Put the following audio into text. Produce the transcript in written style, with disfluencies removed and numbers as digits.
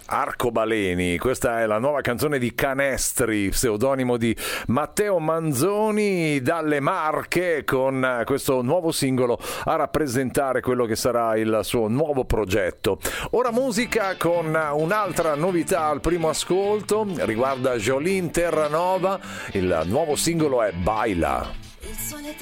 Arcobaleni, questa è la nuova canzone di Canestri, pseudonimo di Matteo Manzoni, dalle Marche, con questo nuovo singolo a rappresentare quello che sarà il suo nuovo progetto. Ora musica con un'altra novità al primo ascolto, riguarda Jolene Terranova, il nuovo singolo è Baila.